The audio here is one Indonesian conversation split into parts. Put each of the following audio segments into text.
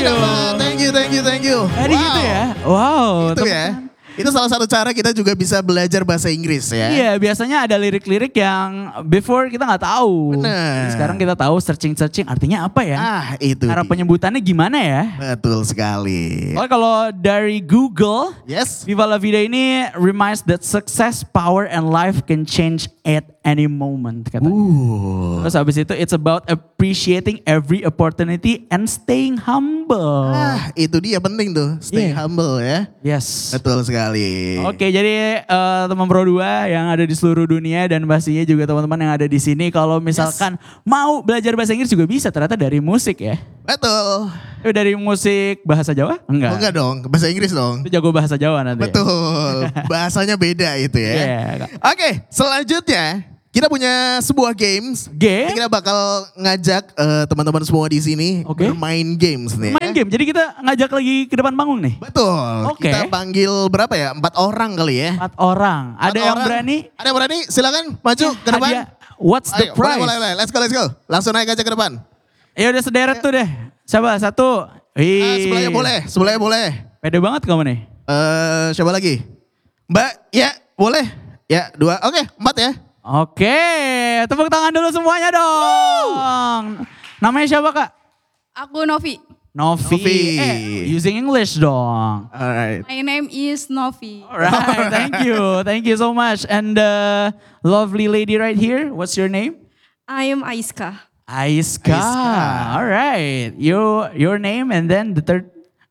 Thank you. Jadi gitu ya. Wow. Itu ya. Itu salah satu cara kita juga bisa belajar bahasa Inggris ya. Iya, biasanya ada lirik-lirik yang before kita nggak tahu. Benar. Jadi sekarang kita tahu searching artinya apa ya? Itu. Cara penyebutannya gimana ya? Betul sekali. Oh, kalau dari Google, Yes. Viva La Vida ini reminds that success, power, and life can change at any moment. Katanya. Terus habis itu it's about appreciating every opportunity and staying humble. Itu dia penting tuh. Stay humble ya. Yes. Betul sekali. Oke, jadi teman Pro 2 yang ada di seluruh dunia dan pastinya juga teman-teman yang ada di sini kalau misalkan mau belajar bahasa Inggris juga bisa ternyata dari musik ya. Betul. Dari musik bahasa Jawa? Enggak. Oh, enggak dong, bahasa Inggris dong. Itu jago bahasa Jawa nanti. Betul. Bahasanya beda itu ya. Yeah. Oke, selanjutnya kita punya sebuah games. Game? Kita bakal ngajak teman-teman semua di sini bermain games nih. Main game. Jadi kita ngajak lagi ke depan panggung nih. Betul. Oke. Kita panggil berapa ya? 4 orang kali ya. 4 orang. Ada yang berani? Ada yang berani? Silakan maju ke depan. Hadiah. What's the prize? Boleh. Let's go. Langsung naik aja ke depan. Ya udah sederet tuh deh. Coba satu. Sebelahnya boleh. Pede banget kamu nih. Coba lagi. Mbak, ya boleh. Ya 2. Oke, 4 ya. Oke, tepuk tangan dulu semuanya dong. Namanya siapa Kak? Aku Novi. Novi. Using English dong. Alright. My name is Novi. Alright, thank you so much. And the lovely lady right here, what's your name? I am Aiska. Aiska. Alright, your name and then the third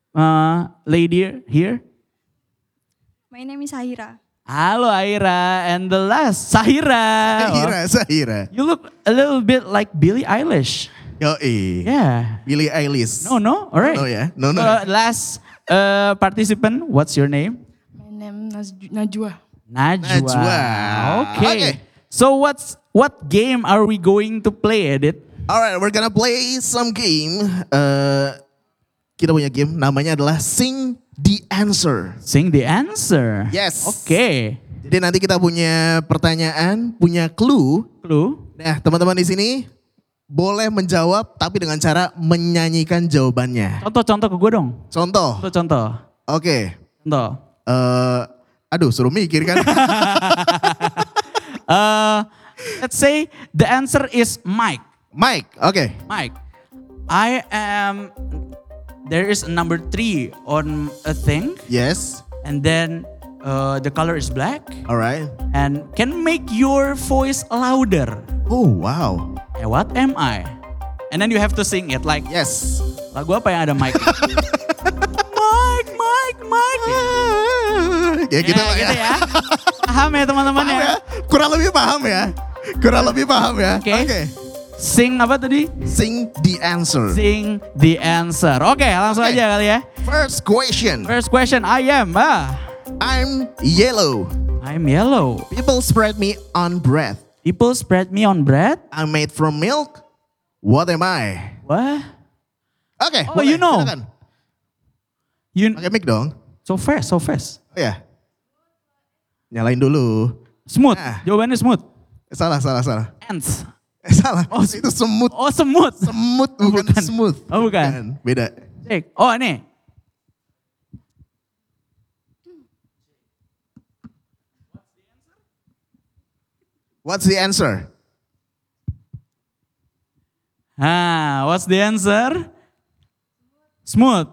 lady here. My name is Sahira. Halo Aira, and the last Sahira. Sahira. You look a little bit like Billie Eilish. Yoi. Yeah. Billie Eilish. No, alright. No ya, no. Last participant, what's your name? My name Najwa. Najwa. Okay. So what game are we going to play, Edit? Alright, we're gonna play some game. Kita punya game namanya adalah Sing the Answer. Sing the answer. Yes. Oke. Jadi nanti kita punya pertanyaan, punya clue. Nah, teman-teman di sini boleh menjawab tapi dengan cara menyanyikan jawabannya. Contoh ke gue dong. Contoh. Oke. Contoh. Aduh, suruh mikir kan. Let's say the answer is Mike. Mike, oke. Mike. There is a number 3 on a thing. Yes. And then the color is black. Alright. And can make your voice louder. Oh, wow. What am I? And then you have to sing it like. Yes. Lagu apa yang ada Mike? Mike. Ya gitu lah ya. Gitu ya. Paham ya teman-teman ya? Kurang lebih paham ya. Oke. Sing apa tadi? Sing the answer. Sing the answer. Oke, langsung aja kali ya. First question. I'm yellow. I'm yellow. People spread me on bread. People spread me on bread. I'm made from milk. What am I? What? Oke. Oh, you know. Silakan. Pakai mic dong. So fast. Oh ya. Nyalain dulu. Smooth. Jawabannya smooth. Salah. Ants. Salah. Oh, itu semut. Oh, semut. Semut bukan smooth. Oh, bukan. Beda. Cek. Oh, ini. What's the answer? What's the answer? Smooth.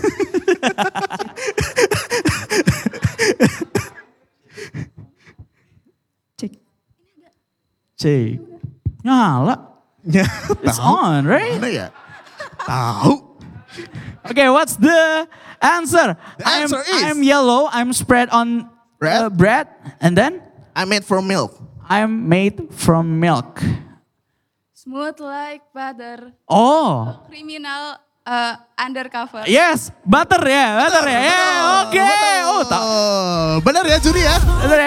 Cek. Nyala. It's on, right? Mana ya? Tahu. Okay, what's the answer? The answer is I'm yellow. I'm spread on bread, and then I'm made from milk. I'm made from milk. Smooth like butter. Oh. Criminal undercover. Yes, butter ya. Oke. Oh, benar ya Juri ya? Benar ya.